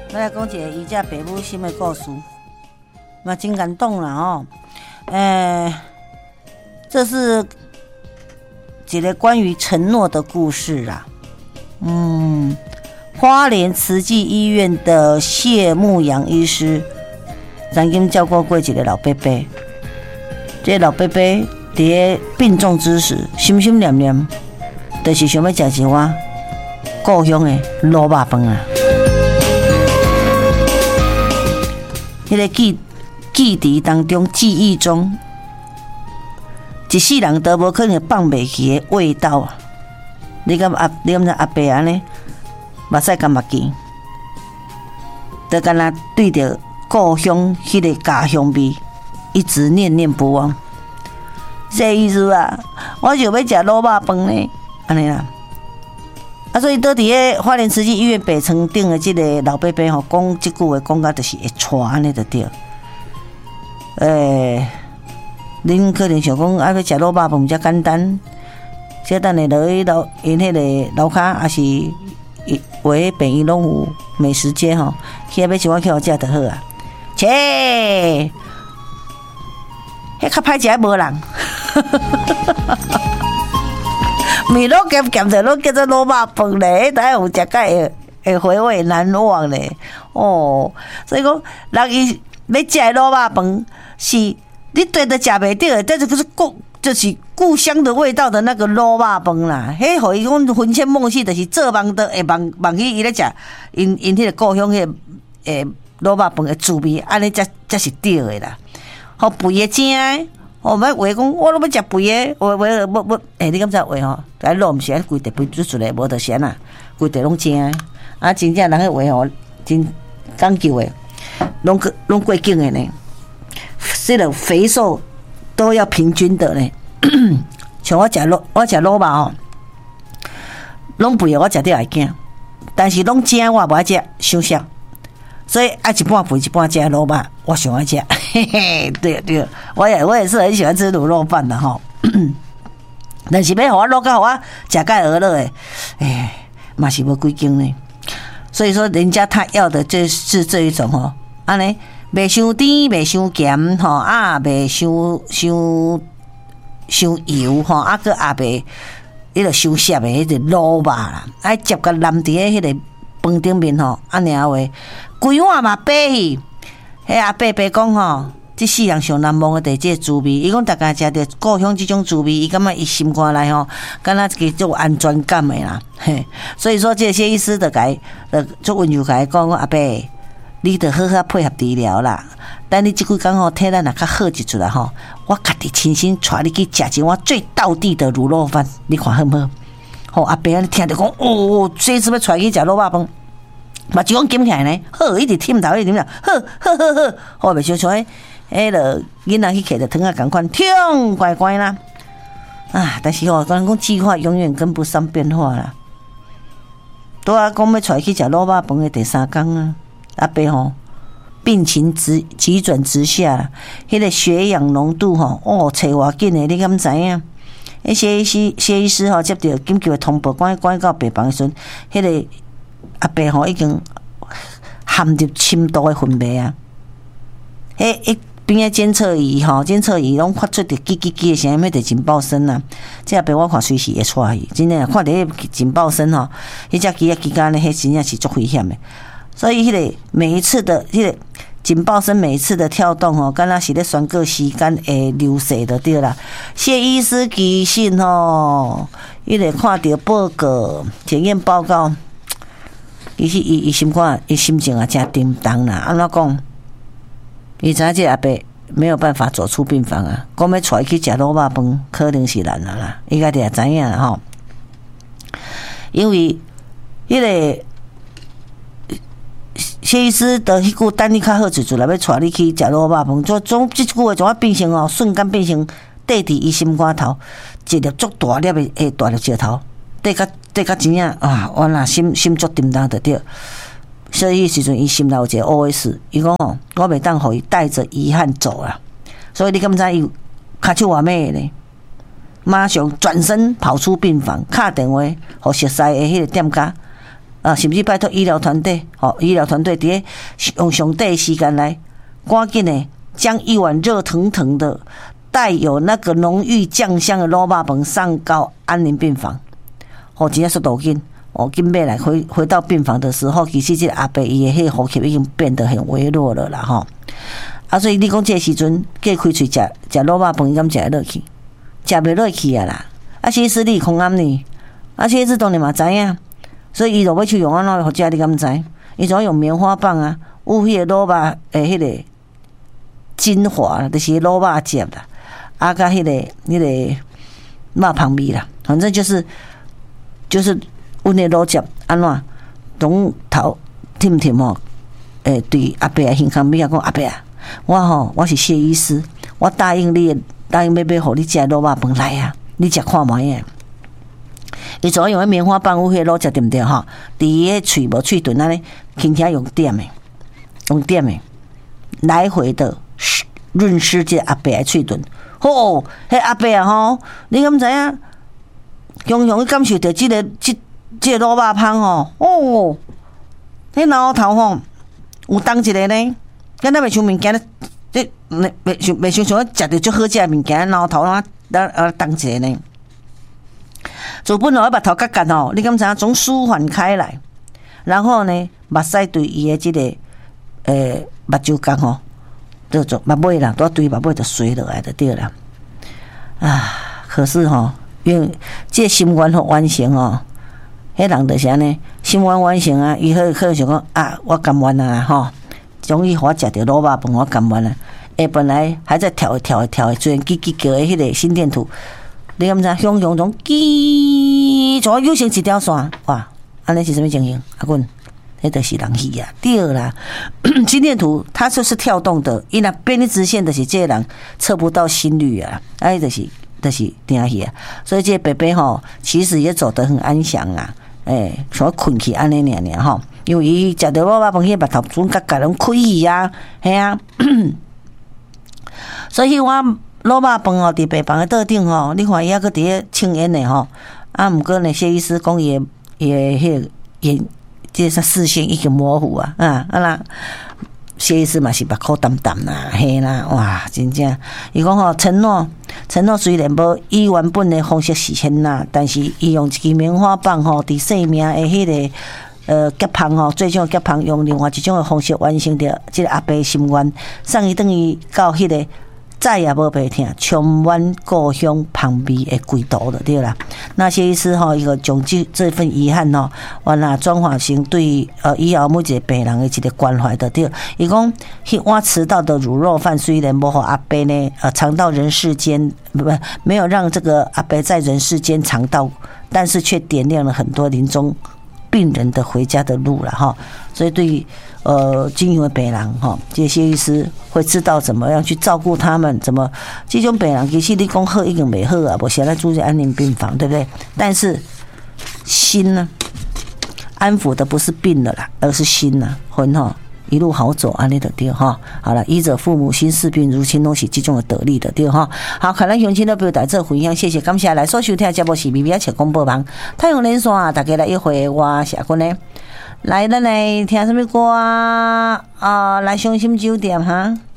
我来讲一个伊只爸母心的故事，嘛真感动啦哦。这是一个关于承诺的故事啦。花莲慈济医院的谢牧阳医师曾经照顾过一个老伯伯，这个老伯伯在病重之时，心心念念，就是想要吃一碗故乡的卤肉饭啊。迄个记忆当中，记忆中，一世人都无可能放袂记的味道啊！你敢知阿伯安尼，目屎干目见，就敢若对着故乡迄个家乡味，一直念念不忘。这意思啊，我就要食卤肉饭呢，安尼啦。所以倒伫个花莲慈济医院北层顶的这个老伯伯吼，讲这句话讲到就是会喘安尼就对。恁可能想讲要食卤肉饭比较简单，这等下落去因迄个楼骹还是围便伊拢有美食街吼，去要一碗去互食就好啊。切，迄较歹食无人。面拢咸咸的，拢叫做卤肉饭咧，等下有食个会回味难忘咧。哦，所以讲，人伊要食卤肉饭是你对着食袂着的，但是就是故乡的味道的那个卤肉饭啦。迄互伊讲魂牵梦系，就是做梦都会梦起伊咧食因迄个故乡迄个卤肉饭的滋味，安尼才是对的啦。好肥的正的。我们话讲，我拢要食肥的，我你敢知话吼？来肉毋是规地肥煮出来，无得咸啊，规地拢正的。啊，真正人迄话吼，真讲究的，拢过境的呢。这个肥瘦都要平均的呢。像我食卤肉吼，拢肥的我食得会惊，但是拢正我无爱食，伤少。所以爱一半肥一半食卤肉，我上爱食。嘿嘿，对，我也是很喜欢吃卤肉饭的哈。但是要互我卤到互我食个鹅了诶，嘛是无几斤呢。所以说，人家他要的就是这一种吼，安尼袂伤甜，袂伤咸吼，啊，袂伤油吼，啊个也袂迄个伤涩的迄个卤肉啦，爱接个淋伫迄个饭顶面吼，安尼话。规碗嘛白去，迄阿伯伯讲吼，这世人上难忘的第这滋味。伊讲大家食着故乡这种滋味，伊感觉伊心肝内吼，敢若一个做安全感的啦。嘿，所以说这些医师就做温柔甲伊讲，阿伯，你得好好配合治疗啦。等你这几工吼，体咱若较好一出来吼，我家己亲身带你去食一碗最道地的卤肉饭，你看好唔好？吼，阿伯安尼听着讲，哦，这次要带去食卤肉饭。嘛就讲捡起来呢，好，一直忝头，一直忝头，好，好袂想像迄个囡仔去摕着汤啊，共款，痛乖乖啦。啊，但是讲计划永远跟不上变化啦。拄啊，讲要带去食卤肉饭的第3天啊，阿伯吼病情急转直下，迄个血氧浓度吼，找偌紧的，你敢知影？谢医师吼接到紧急的通报，赶到病房的时阵，迄个。阿伯吼已经含入深度的昏迷啊！迄边个监测仪拢发出着叽叽叽的声音，迄着警报声啊！这阿伯我看随时会出去，真诶看到迄警报声吼，迄只机间咧，迄真正是足危险的。所以迄个每一次的迄个警报声，每一次的跳动吼，敢若是咧宣告时间的流逝就对啦。谢医师其实吼，伊咧看到报告、检验报告。其实伊心肝伊心情也真沉重啦，安怎讲？伊知影这阿伯没有办法走出病房啊，讲要带去食卤肉饭，可能是难啦。伊家己也知影啦吼，因为迄个谢医师的迄句等你较好一阵来要带你去食卤肉饭，总即句话怎啊变成哦，瞬间变成缀伫伊心肝头，一粒足大粒的大粒石头。对甲真正啊，我若心足沉重就对。所以迄时阵，伊心内有一个 OS， 伊讲哦，我袂当互伊带着遗憾走啦。所以你敢知伊骹手偌咩咧？马上转身跑出病房，敲电话互熟悉的迄个店家， 甚至拜托医疗团队，医疗团队伫咧用上短的时间来，赶紧的将一碗热腾腾的带有那个浓郁酱香的卤肉饭上到安宁病房，真正速度紧。紧买来回到病房的时候，其实这个阿伯伊的迄个呼吸已经变得很微弱了啦吼。所以你讲这个时阵，计开喙食卤肉饭，伊敢食会落去？食袂落去啊啦！其实你空暗呢，其实当然嘛知影，所以伊就要去用安怎互食，你敢知？伊就要用棉花棒啊，捂迄个卤肉诶，迄个精华，就是卤肉汁啦，甲迄个肉香味啦，反正就是。阮的卤汁安怎拢头甜甜吼？对阿伯形象美啊，讲阿伯啊，我是谢医师，我答应要互你食卤肉饭来啊，你食看卖啊。伊主要用棉花棒捂迄个卤汁对不对吼？伫伊个喙无喙唇安尼，轻轻用点的，来回的润湿这阿伯的喙唇。吼，迄阿伯啊吼，你敢知影？雄雄感受到这个卤肉香吼，迄脑头吼有当一个呢，敢若袂像物件咧，这袂像食着足好食物件，脑头当一个呢。主本来目头角角吼，你敢知影总舒缓开来，然后呢，目屎对伊的这个目睭角吼，就做目尾啦，都对目尾就垂落来就对啦。可是吼。因为这心愿互完成哦，迄人就是安尼，心愿完成啊，伊可能想讲我甘愿啊吼，终于互我食着卤肉饭，我甘愿啊。本来还在跳，虽然叽叽叫的迄个心电图，你敢知？雄从叽，从又成一条线，哇！安尼是什么情形？阿棍，迄就是人戏啊，对啦。心电图它就是跳动的，伊若变成直线的是这个人测不到心率啊，就是定去啊，所以这个伯伯吼，其实也走得很安详啊，像困去安尼尔吼，因为伊食着卤肉饭，迄目头总角角拢开去啊，系啊，所以我卤肉饭吼伫病房的桌顶吼，你看伊还搁伫咧抽烟的吼，毋过呢，谢医师讲伊的迄个眼，即个视线已经模糊啊，啦。谢医师嘛是目眶淡淡啦，嘿啦，哇，真正，伊讲吼承诺虽然无以原本的方式实现啦，但是伊用一支棉花棒吼，伫生命的迄个结芳吼，最终结芳用另外一种的方式完成着即个阿伯心愿，送伊等于到迄个再也无白听，充满故乡香味的归途就对啦。那谢医师吼，伊个将这份遗憾吼，完啦转化成对以后每一个病人的一个关怀的对。伊讲，迄碗迟到的卤肉饭虽然无互阿伯呢尝到人世间，没有让这个阿伯在人世间尝到，但是却点亮了很多临终病人的回家的路了哈。所以对于经营的病人哈，这些医师会知道怎么样去照顾他们，怎么这种病人其实你讲好已经没好啊，我现在住在安宁病房，对不对？但是心呢，安抚的不是病了啦，而是心呐，魂哈一路好走，安尼的对哈。好了，医者父母心，视病如亲，拢是这种的得力的对哈。好，看咱乡亲的朋友在这分享，谢谢，感谢来所收听的节目是咪咪切广播网太阳连线，大家来一回我是阿君呢。来，咱来听什么歌啊？来伤心酒店哈。